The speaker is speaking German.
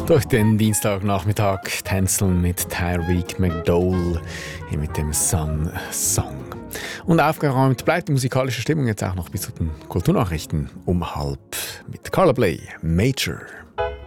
Durch den Dienstagnachmittag tänzeln mit Tyreek McDowell hier mit dem Sun Song. Und aufgeräumt bleibt die musikalische Stimmung jetzt auch noch bis zu den Kulturnachrichten um halb mit Carla Bley, Major.